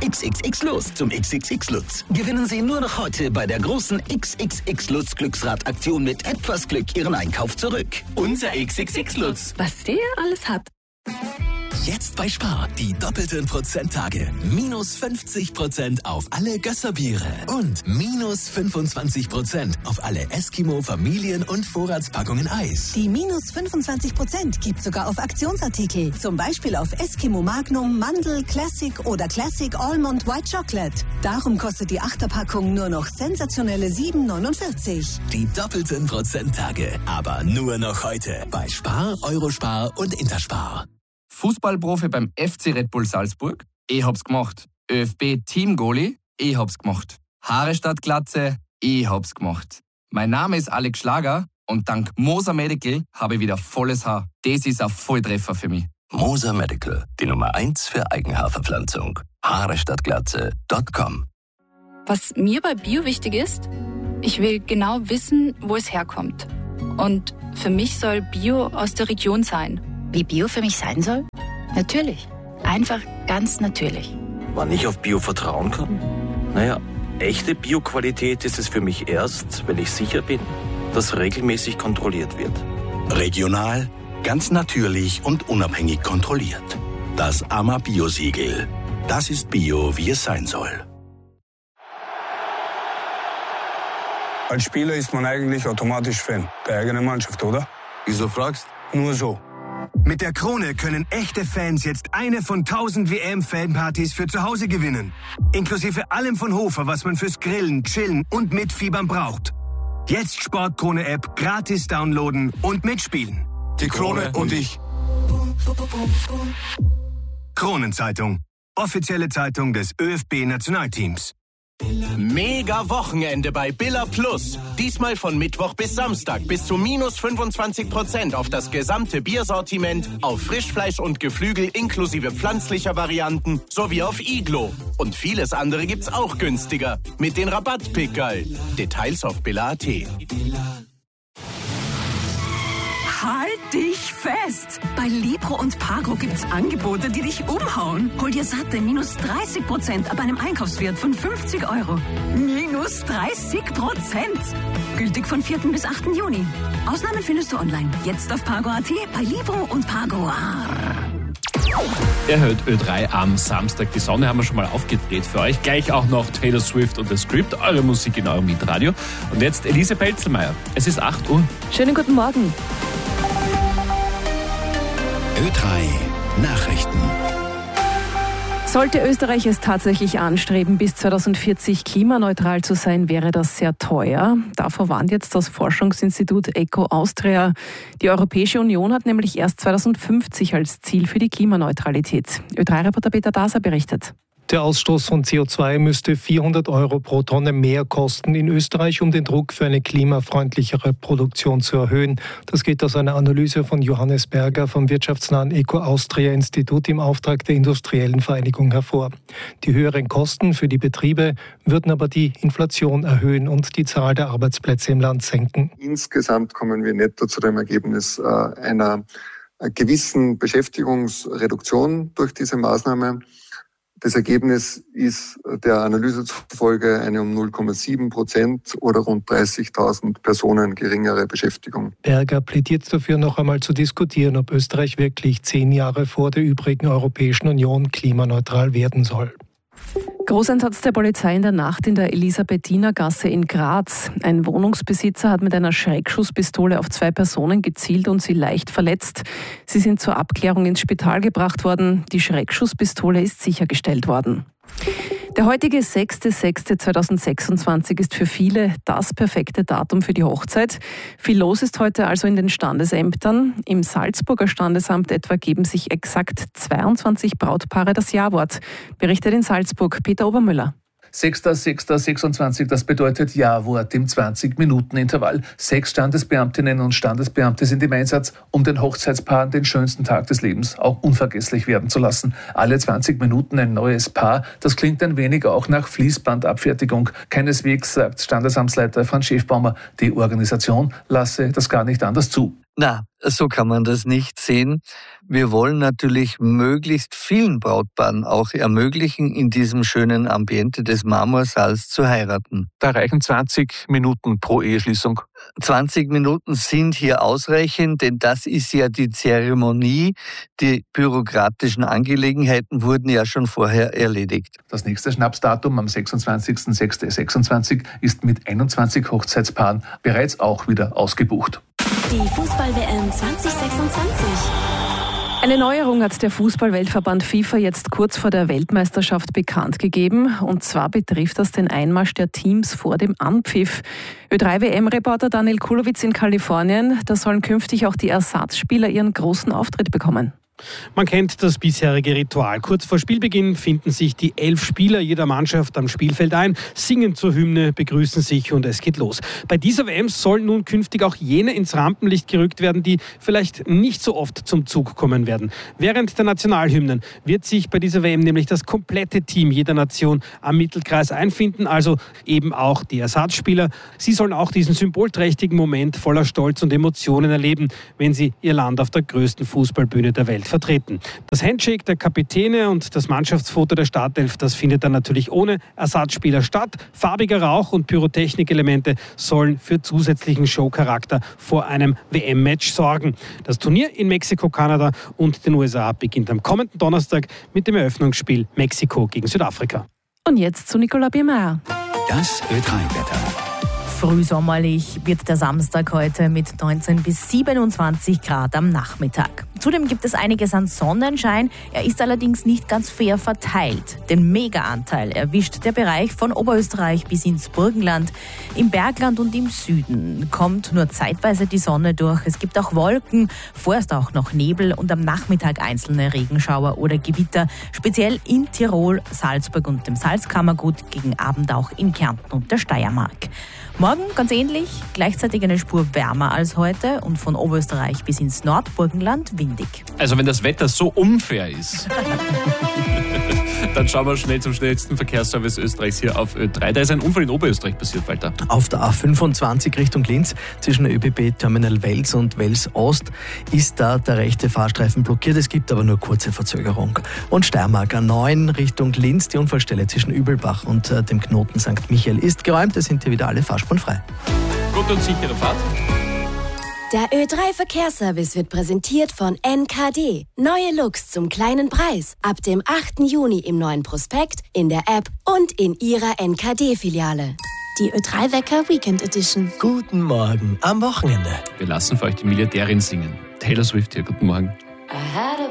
XXX Lutz zum XXX Lutz. Gewinnen Sie nur noch heute bei der großen XXX Lutz Glücksradaktion mit etwas Glück Ihren Einkauf zurück. Unser XXX Lutz. Was der alles hat. Jetzt bei Spar die doppelten Prozenttage. Minus 50% auf alle Gösserbiere und minus 25% auf alle Eskimo Familien- und Vorratspackungen Eis. Die minus 25% gibt sogar auf Aktionsartikel. Zum Beispiel auf Eskimo Magnum, Mandel, Classic oder Classic Almond White Chocolate. Darum kostet die Achterpackung nur noch sensationelle 7,49. Die doppelten Prozenttage, aber nur noch heute bei Spar, Eurospar und Interspar. Fußballprofi beim FC Red Bull Salzburg? Ich hab's gemacht. ÖFB-Team-Goalie? Ich hab's gemacht. Haare statt Glatze? Ich hab's gemacht. Mein Name ist Alex Schlager und dank Moser Medical habe ich wieder volles Haar. Das ist ein Volltreffer für mich. Moser Medical, die Nummer 1 für Eigenhaarverpflanzung. Haare statt Glatze.com. Was mir bei Bio wichtig ist, ich will genau wissen, wo es herkommt. Und für mich soll Bio aus der Region sein. Wie Bio für mich sein soll? Natürlich. Einfach ganz natürlich. Wann ich auf Bio vertrauen kann? Naja, echte Bio-Qualität ist es für mich erst, wenn ich sicher bin, dass regelmäßig kontrolliert wird. Regional, ganz natürlich und unabhängig kontrolliert. Das AMA Bio-Siegel. Das ist Bio, wie es sein soll. Als Spieler ist man eigentlich automatisch Fan der eigenen Mannschaft, oder? Wieso fragst? Nur so. Mit der Krone können echte Fans jetzt eine von 1000 WM-Fanpartys für zu Hause gewinnen. Inklusive allem von Hofer, was man fürs Grillen, Chillen und Mitfiebern braucht. Jetzt Sportkrone-App gratis downloaden und mitspielen. Die Krone und ich. Kronenzeitung. Offizielle Zeitung des ÖFB-Nationalteams. Mega Wochenende bei Billa Plus. Diesmal von Mittwoch bis Samstag bis zu minus 25% auf das gesamte Biersortiment, auf Frischfleisch und Geflügel inklusive pflanzlicher Varianten sowie auf Iglo. Und vieles andere gibt's auch günstiger mit den Rabattpickerl. Details auf billa.at. Halt dich fest! Bei Libro und Pago gibt's Angebote, die dich umhauen. Hol dir satte minus 30% ab einem Einkaufswert von 50 €. Minus 30%! Gültig von 4. bis 8. Juni. Ausnahmen findest du online. Jetzt auf Pago.at, bei Libro und Pago. Ihr hört Ö3 am Samstag. Die Sonne haben wir schon mal aufgedreht für euch. Gleich auch noch Taylor Swift und The Script, eure Musik in eurem Mitradio. Und jetzt Elise Pelzelmeier. Es ist 8 Uhr. Schönen guten Morgen. Ö3 Nachrichten. Sollte Österreich es tatsächlich anstreben, bis 2040 klimaneutral zu sein, wäre das sehr teuer. Davor warnt jetzt das Forschungsinstitut ECO Austria. Die Europäische Union hat nämlich erst 2050 als Ziel für die Klimaneutralität. Ö3-Reporter Peter Daser berichtet. Der Ausstoß von CO2 müsste 400 € pro Tonne mehr kosten in Österreich, um den Druck für eine klimafreundlichere Produktion zu erhöhen. Das geht aus einer Analyse von Johannes Berger vom wirtschaftsnahen Eco Austria Institut im Auftrag der Industriellen Vereinigung hervor. Die höheren Kosten für die Betriebe würden aber die Inflation erhöhen und die Zahl der Arbeitsplätze im Land senken. Insgesamt kommen wir netto zu dem Ergebnis einer gewissen Beschäftigungsreduktion durch diese Maßnahme. Das Ergebnis ist der Analyse zufolge eine um 0,7% oder rund 30.000 Personen geringere Beschäftigung. Berger plädiert dafür, noch einmal zu diskutieren, ob Österreich wirklich 10 Jahre vor der übrigen Europäischen Union klimaneutral werden soll. Großeinsatz der Polizei in der Nacht in der Elisabethinergasse in Graz. Ein Wohnungsbesitzer hat mit einer Schreckschusspistole auf 2 Personen gezielt und sie leicht verletzt. Sie sind zur Abklärung ins Spital gebracht worden. Die Schreckschusspistole ist sichergestellt worden. Der heutige 6.6.2026 ist für viele das perfekte Datum für die Hochzeit. Viel los ist heute also in den Standesämtern. Im Salzburger Standesamt etwa geben sich exakt 22 Brautpaare das Ja-Wort, berichtet in Salzburg Peter Obermüller. 6.6.26, das bedeutet Ja-Wort im 20-Minuten-Intervall. 6 Standesbeamtinnen und Standesbeamte sind im Einsatz, um den Hochzeitspaaren den schönsten Tag des Lebens auch unvergesslich werden zu lassen. Alle 20 Minuten ein neues Paar, das klingt ein wenig auch nach Fließbandabfertigung. Keineswegs, sagt Standesamtsleiter Franz Schäfbaumer, die Organisation lasse das gar nicht anders zu. Na, so kann man das nicht sehen. Wir wollen natürlich möglichst vielen Brautpaaren auch ermöglichen, in diesem schönen Ambiente des Marmorsaals zu heiraten. Da reichen 20 Minuten pro Eheschließung. 20 Minuten sind hier ausreichend, denn das ist ja die Zeremonie. Die bürokratischen Angelegenheiten wurden ja schon vorher erledigt. Das nächste Schnapsdatum am 26.06.26 ist mit 21 Hochzeitspaaren bereits auch wieder ausgebucht. Die Fußball-WM 2026. Eine Neuerung hat der Fußball-Weltverband FIFA jetzt kurz vor der Weltmeisterschaft bekannt gegeben. Und zwar betrifft das den Einmarsch der Teams vor dem Anpfiff. Ö3-WM-Reporter Daniel Kulowitz in Kalifornien. Da sollen künftig auch die Ersatzspieler ihren großen Auftritt bekommen. Man kennt das bisherige Ritual. Kurz vor Spielbeginn finden sich die 11 Spieler jeder Mannschaft am Spielfeld ein, singen zur Hymne, begrüßen sich und es geht los. Bei dieser WM sollen nun künftig auch jene ins Rampenlicht gerückt werden, die vielleicht nicht so oft zum Zug kommen werden. Während der Nationalhymnen wird sich bei dieser WM nämlich das komplette Team jeder Nation am Mittelkreis einfinden, also eben auch die Ersatzspieler. Sie sollen auch diesen symbolträchtigen Moment voller Stolz und Emotionen erleben, wenn sie ihr Land auf der größten Fußballbühne der Welt vertreten. Das Handshake der Kapitäne und das Mannschaftsfoto der Startelf, das findet dann natürlich ohne Ersatzspieler statt. Farbiger Rauch und Pyrotechnikelemente sollen für zusätzlichen Showcharakter vor einem WM-Match sorgen. Das Turnier in Mexiko, Kanada und den USA beginnt am kommenden Donnerstag mit dem Eröffnungsspiel Mexiko gegen Südafrika. Und jetzt zu Nicola Biermeier. Das Ö3-Wetter. Frühsommerlich wird der Samstag heute mit 19 bis 27 Grad am Nachmittag. Zudem gibt es einiges an Sonnenschein. Er ist allerdings nicht ganz fair verteilt. Den Mega-Anteil erwischt der Bereich von Oberösterreich bis ins Burgenland. Im Bergland und im Süden kommt nur zeitweise die Sonne durch. Es gibt auch Wolken, vorerst auch noch Nebel und am Nachmittag einzelne Regenschauer oder Gewitter. Speziell in Tirol, Salzburg und dem Salzkammergut, gegen Abend auch in Kärnten und der Steiermark. Morgen ganz ähnlich, gleichzeitig eine Spur wärmer als heute und von Oberösterreich bis ins Nordburgenland windig. Also wenn das Wetter so unfair ist, dann schauen wir schnell zum schnellsten Verkehrsservice Österreichs hier auf Ö3. Da ist ein Unfall in Oberösterreich passiert, Walter. Auf der A25 Richtung Linz zwischen ÖBB Terminal Wels und Wels Ost ist da der rechte Fahrstreifen blockiert. Es gibt aber nur kurze Verzögerung. Und Steiermark A9 Richtung Linz, die Unfallstelle zwischen Übelbach und dem Knoten St. Michael ist geräumt. Es sind hier wieder alle Fahrspuren frei. Gut und sichere Fahrt. Der Ö3-Verkehrsservice wird präsentiert von NKD. Neue Looks zum kleinen Preis. Ab dem 8. Juni im neuen Prospekt, in der App und in Ihrer NKD-Filiale. Die Ö3-Wecker Weekend Edition. Guten Morgen am Wochenende. Wir lassen für euch die Milliardärin singen. Taylor Swift hier, guten Morgen.